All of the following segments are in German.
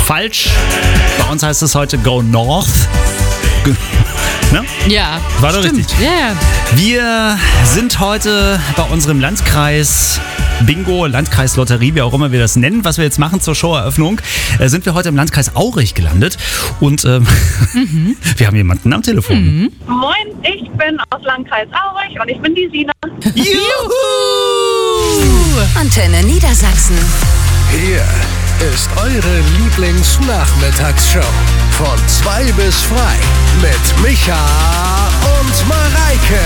Falsch. Bei uns heißt es heute Go North. Ne? Ja, War doch stimmt. richtig. Ja. Wir sind heute bei unserem Landkreis Bingo, Landkreislotterie, wie auch immer wir das nennen, was wir jetzt machen zur Showeröffnung, sind wir heute im Landkreis Aurich gelandet und wir haben jemanden am Telefon. Moin, ich bin aus Landkreis Aurich und ich bin die Sina. Juhu! Antenne Niedersachsen. Hier ist eure Lieblingsnachmittagsshow. Von 2 bis frei mit Micha und Mareike.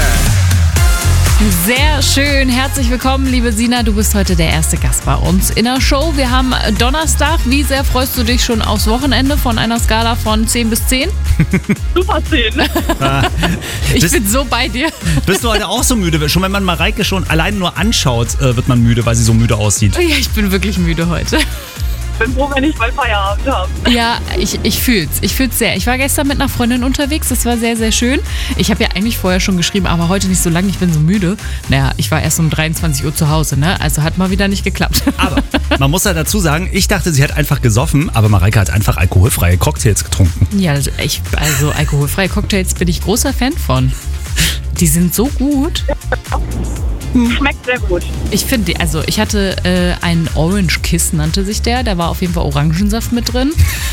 Sehr schön. Herzlich willkommen, liebe Sina. Du bist heute der erste Gast bei uns in der Show. Wir haben Donnerstag. Wie sehr freust du dich schon aufs Wochenende von einer Skala von 10 bis 10? Super 10. Ich bin so bei dir. Bist du heute auch so müde? Schon wenn man Mareike schon allein nur anschaut, wird man müde, weil sie so müde aussieht. Ja, ich bin wirklich müde heute. Ich bin froh, wenn ich mal Feierabend habe. Ja, ich fühl's. Ich fühl's sehr. Ich war gestern mit einer Freundin unterwegs. Das war sehr, sehr schön. Ich habe ja eigentlich vorher schon geschrieben, aber heute nicht so lange. Ich bin so müde. Naja, ich war erst um 23 Uhr zu Hause, ne? Also hat mal wieder nicht geklappt. Aber man muss ja dazu sagen, ich dachte, sie hat einfach gesoffen, aber Mareike hat einfach alkoholfreie Cocktails getrunken. Ja, also alkoholfreie Cocktails bin ich großer Fan von. Die sind so gut. Schmeckt sehr gut. Ich finde, also ich hatte einen Orange Kiss, nannte sich der. Da war auf jeden Fall Orangensaft mit drin.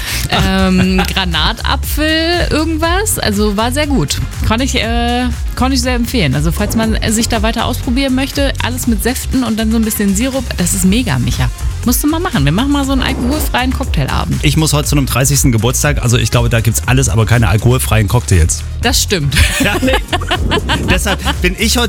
Granatapfel, irgendwas. Also war sehr gut. Kann ich sehr empfehlen. Also falls man sich da weiter ausprobieren möchte, alles mit Säften und dann so ein bisschen Sirup, das ist mega, Micha. Musst du mal machen. Wir machen mal so einen alkoholfreien Cocktailabend. Ich muss heute zu einem 30. Geburtstag, also ich glaube, da gibt's alles, aber keine alkoholfreien Cocktails. Das stimmt. Ja. Deshalb bin ich heute